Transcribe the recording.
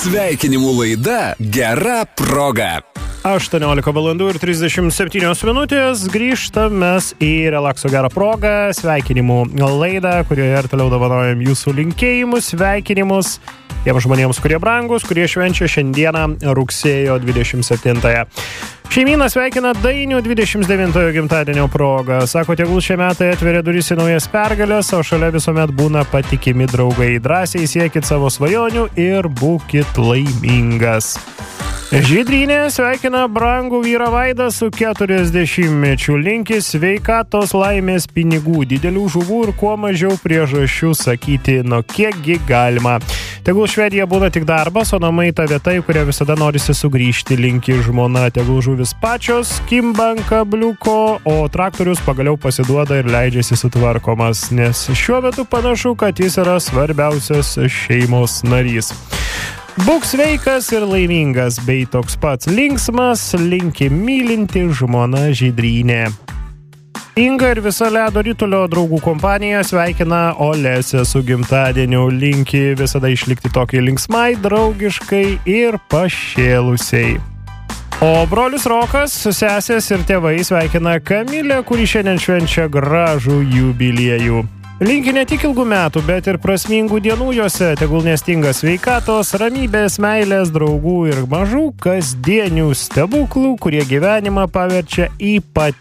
Sveikinimų laida Gera proga. 18 valandų ir 37 minutės grįžtam mes į Relakso Gerą progą sveikinimų laidą, kurioje ir toliau dovanojam jūsų linkėjimus, sveikinimus tiems žmonėms, kurie brangus, kurie švenčia šiandieną rugsėjo 27-ąją. Šeimyną sveikina Dainių 29-ojo gimtadienio progą. Sako, tegul šie metai atveria duris į naujas pergalės, o šalia visuomet būna patikimi draugai. Drąsiai siekit savo svajonių ir būkit laimingas. Žydrynė sveikina brangų vyrą Vaidą su 40-mečiu. Linki sveikatos, laimės, pinigų, didelių žuvų ir kuo mažiau priežasčių sakyti, nu kiekgi galima. Tegul Švedija būna tik darbas, o namai ta vieta, į kurią visada norisi sugrįžti, linki žmona. Tegul žuvis pačios kimba ant kabliuko, o traktorius pagaliau pasiduoda ir leidžiasi sutvarkomas, nes šiuo metu panašu, kad jis yra svarbiausias šeimos narys. Būk sveikas ir laimingas, bei toks pats linksmas, linki mylinti žmona Žydrynė. Inga ir visa ledo ritulio draugų kompanija sveikina Olesę su gimtadieniu, linki visada išlikti tokiai linksmai, draugiškai ir pašėlusiai. O brolis Rokas, sesės ir tėvai sveikina Kamilę, kuri šiandien švenčia gražų jubiliejų. Linki ne tik ilgų metų, bet ir prasmingų dienų jose, tegul nestinga sveikatos, ramybės, meilės, draugų ir mažų kasdienių stebuklų, kurie gyvenimą paverčia ypatingą.